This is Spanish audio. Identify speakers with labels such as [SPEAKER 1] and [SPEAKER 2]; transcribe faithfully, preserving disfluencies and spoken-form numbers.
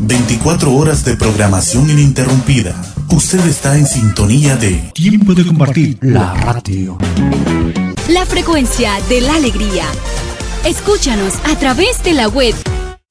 [SPEAKER 1] veinticuatro horas de programación ininterrumpida. Usted está en sintonía de
[SPEAKER 2] Tiempo de Compartir, la radio.
[SPEAKER 3] La frecuencia de la alegría. Escúchanos a través de la web